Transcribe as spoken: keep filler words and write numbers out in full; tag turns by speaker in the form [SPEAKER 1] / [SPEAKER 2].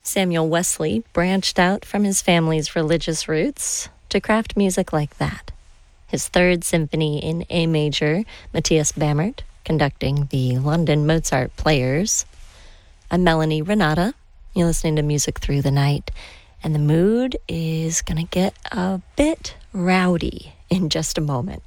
[SPEAKER 1] Samuel Wesley branched out from his family's religious roots to craft music like that. His third symphony in A major, Matthias Bamert, conducting the London Mozart Players. I'm Melanie Renata. You're listening to Music Through the Night, and the mood is going to get a bit rowdy in just a moment.